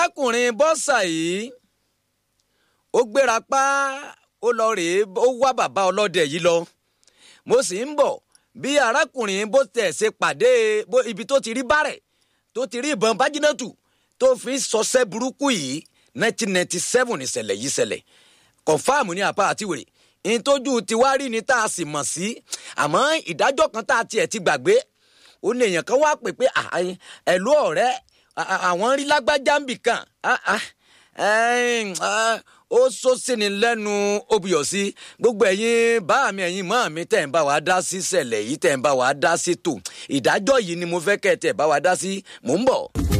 arákùnrin bọ́sà yìí ó gbéra pa ó lọ rèé ó wá bàbá ọlọ́dẹ yìí lọ mo sì ń bọ̀ bí arákùnrin bó tẹ̀ ṣe pàdé ibi tó ti rí bárẹ̀ tó ti rí ìbọn bájínátù tó fi sọsẹ́ burúkú yìí 1997 ìṣẹ̀lẹ̀ yìí ṣẹlẹ̀ kọ̀fáàmù ní apá àti wèrè ìtọ́jú tiwa rí ni tá a sì mọ̀ sí àmọ́ ìdájọ́ kan tá a tiẹ̀ ti gbàgbé ó ní èèyàn kan wá pè pé ẹ̀lú ọ̀rẹ́ àwọn rí lágbájá ń bì kan ó sọ sí ni lẹ́nu obìyọ̀ sí gbogbo ẹ̀yin bá mi ẹ̀yin mọ́ mi tẹ̀ ń bá wa dá sí ṣẹlẹ̀ yìí tẹ̀ ń bá wa dá sí tò ìdájọ́ yìí ni mo fẹ́ kẹ́ tẹ̀ bá wa dá sí mò ń bọ̀.